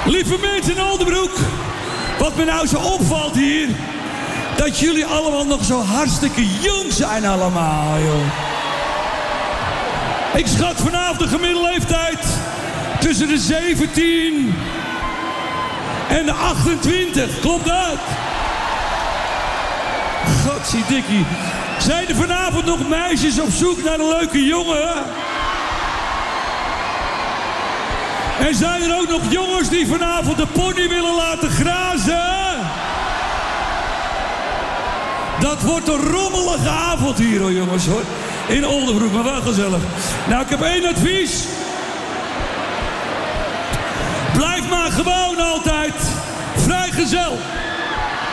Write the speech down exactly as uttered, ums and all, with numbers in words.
Lieve mensen in Oldenbroek, wat me nou zo opvalt hier, dat jullie allemaal nog zo hartstikke jong zijn allemaal, joh. Ik schat vanavond de gemiddelde leeftijd tussen de zeventien en de achtentwintig. Klopt dat? Godziedikkie. Zijn er vanavond nog meisjes op zoek naar een leuke jongen? En zijn er ook nog jongens die vanavond de pony willen laten grazen? Dat wordt een rommelige avond hier, hoor, jongens, hoor. In Oldenbroek, maar wel gezellig. Nou, ik heb één advies. Blijf maar gewoon altijd vrijgezel.